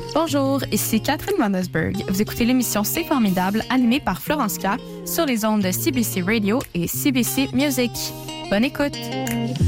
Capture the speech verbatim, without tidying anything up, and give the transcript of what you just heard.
Bonjour, ici Catherine Vandersberg. Vous écoutez l'émission C'est formidable, animée par Florence K sur les ondes de C B C Radio et C B C Music. Bonne écoute!